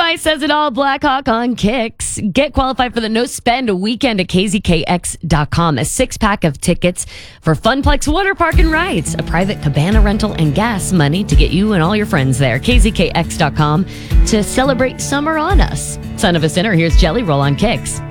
Ty says it all, Blackhawk on Kicks. Get qualified for the no spend weekend at kzkx.com. A 6-pack of tickets for Funplex Water Park and Rides, a private cabana rental and gas money to get you and all your friends there. kzkx.com to celebrate summer on us. Son of a Sinner, here's Jelly Roll on Kicks.